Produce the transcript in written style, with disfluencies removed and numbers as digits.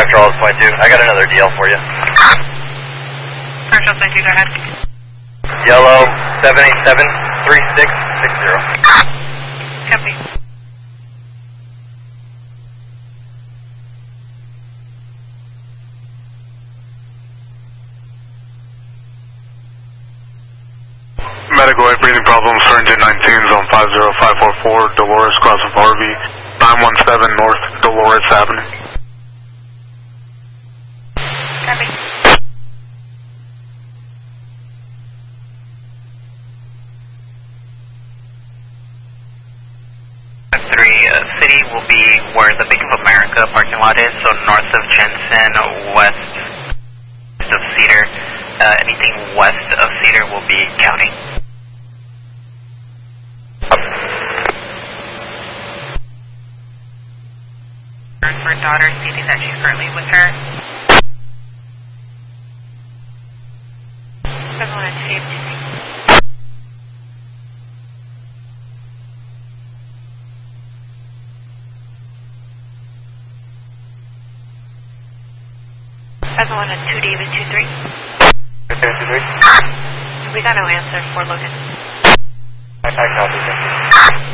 Charles 22. I got another deal for you. Charles 22, go ahead. Yellow 787-3660. Copy. Medical aid breathing problems for engine 19, zone 50544, Dolores crossing Harvey, 917 North Dolores Avenue. Copy. City will be where the Bank of America parking lot is, so north of Jensen, west of Cedar. Anything west of Cedar will be county. For daughter stating that she's currently with her. 750. That's the one at 2 David 23. Okay, 23. We got no answer for Logan. I copy.